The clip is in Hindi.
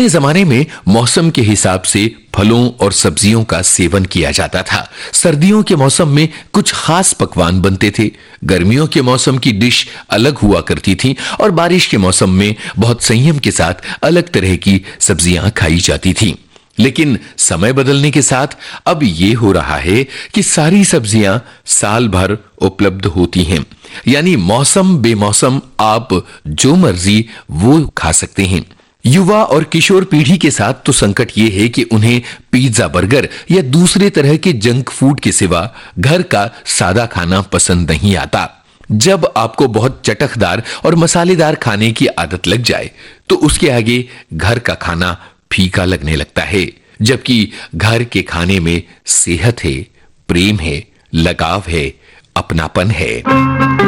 जमाने में मौसम के हिसाब से फलों और सब्जियों का सेवन किया जाता था। सर्दियों के मौसम में कुछ खास पकवान बनते थे, गर्मियों के मौसम की डिश अलग हुआ करती थी और बारिश के मौसम में बहुत संयम के साथ अलग तरह की सब्जियां खाई जाती थी। लेकिन समय बदलने के साथ अब ये हो रहा है कि सारी सब्जियां साल भर उपलब्ध होती हैं, यानी मौसम बेमौसम आप जो मर्जी वो खा सकते हैं। युवा और किशोर पीढ़ी के साथ तो संकट ये है कि उन्हें पिज्जा, बर्गर या दूसरे तरह के जंक फूड के सिवा घर का सादा खाना पसंद नहीं आता। जब आपको बहुत चटकदार और मसालेदार खाने की आदत लग जाए तो उसके आगे घर का खाना फीका लगने लगता है, जबकि घर के खाने में सेहत है, प्रेम है, लगाव है, अपनापन है।